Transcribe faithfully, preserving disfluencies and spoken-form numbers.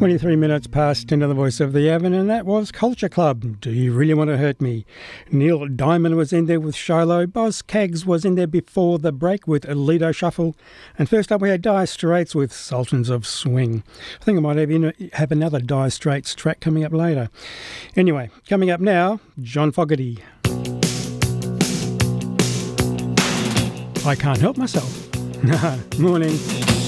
twenty-three minutes past into the voice of the Evan, and that was Culture Club. Do You Really Want to Hurt Me? Neil Diamond was in there with Shiloh. Boz Kaggs was in there before the break with Lido Shuffle. And first up we had Dire Straits with Sultans of Swing. I think I might even have another Dire Straits track coming up later. Anyway, coming up now, John Fogerty. I Can't Help Myself. Morning.